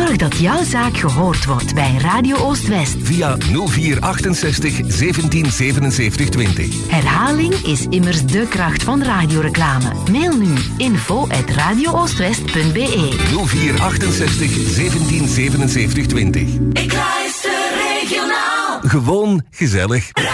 Zorg dat jouw zaak gehoord wordt bij Radio Oost-West. Via 0468 17 77 20. Herhaling is immers de kracht van radioreclame. Mail nu info@radiooostwest.be. 0468 17 77 20. Ik luister regionaal. Gewoon gezellig.